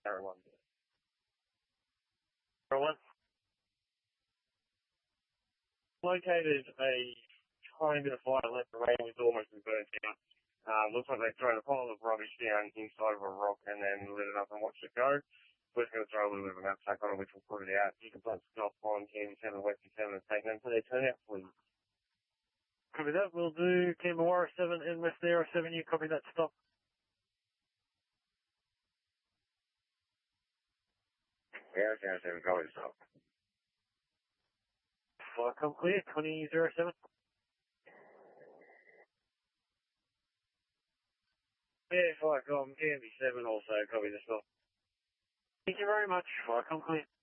Arrow 1. Arrow 1. Located a tiny bit of fire left. The rain was almost burnt out. Looks like they've thrown a pile of rubbish down inside of a rock and then lit it up and watched it go. We're just going to throw a little bit of an uptake on it, which will put it out. You can put stop on Canberra 7, West 7 and take them to their turnout, please. Copy that. We'll do Canberra 7 and West Arrow 7. You copy that stop. Yeah, Arrow 7, copy the stop. Welcome clear, 2007. Yeah, Flycom, Canberra 7 also, copy the stop. Thank you very much. Welcome clear.